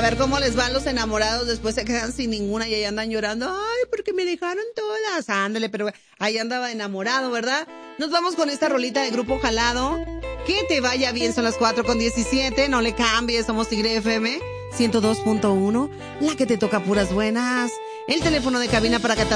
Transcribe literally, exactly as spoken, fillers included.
ver cómo les van los enamorados, después se quedan sin ninguna y ahí andan llorando. Ay, porque me dejaron todas. Ándale, pero ahí andaba enamorado, ¿verdad? Nos vamos con esta rolita de Grupo Jalado. Que te vaya bien, son las cuatro con diecisiete. No le cambies, somos Tigre F M ciento dos punto uno, la que te toca puras buenas. El teléfono de cabina para que te